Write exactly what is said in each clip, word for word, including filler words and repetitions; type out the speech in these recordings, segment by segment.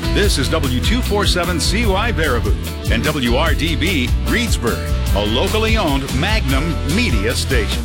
This is W two forty-seven C Y Baraboo and W R D B Reedsburg, a locally owned Magnum media station.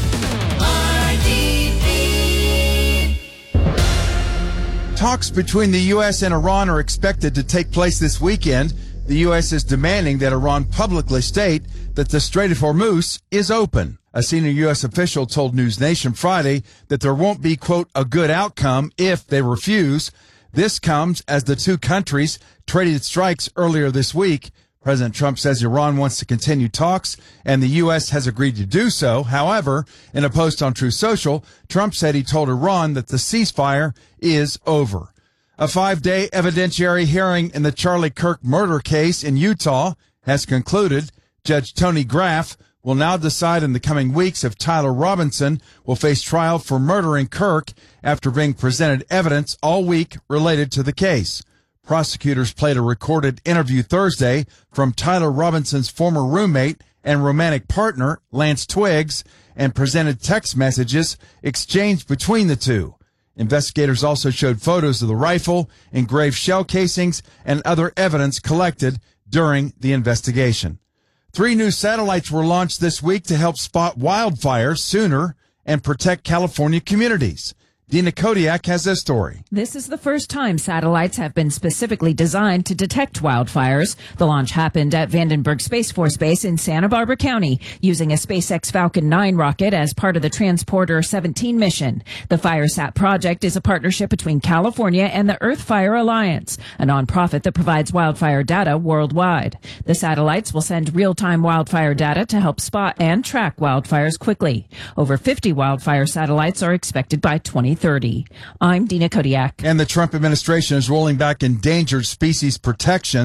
Talks between the U S and Iran are expected to take place this weekend. The U S is demanding that Iran publicly state that the Strait of Hormuz is open. A senior U S official told News Nation Friday that there won't be, quote, a good outcome if they refuse. This comes as the two countries traded strikes earlier this week. President Trump says Iran wants to continue talks, and the U S has agreed to do so. However, in a post on Truth Social, Trump said he told Iran that the ceasefire is over. A five-day evidentiary hearing in the Charlie Kirk murder case in Utah has concluded. Judge Tony Graff will now decide in the coming weeks if Tyler Robinson will face trial for murdering Kirk after being presented evidence all week related to the case. Prosecutors played a recorded interview Thursday from Tyler Robinson's former roommate and romantic partner, Lance Twiggs, and presented text messages exchanged between the two. Investigators also showed photos of the rifle, engraved shell casings, and other evidence collected during the investigation. Three new satellites were launched this week to help spot wildfires sooner and protect California communities. Dina Kodiak has this story. This is the first time satellites have been specifically designed to detect wildfires. The launch happened at Vandenberg Space Force Base in Santa Barbara County using a SpaceX Falcon nine rocket as part of the Transporter seventeen mission. The FireSat project is a partnership between California and the Earth Fire Alliance, a nonprofit that provides wildfire data worldwide. The satellites will send real-time wildfire data to help spot and track wildfires quickly. Over fifty wildfire satellites are expected by twenty thirty. I'm Dina Kodiak. And the Trump administration is rolling back endangered species protection.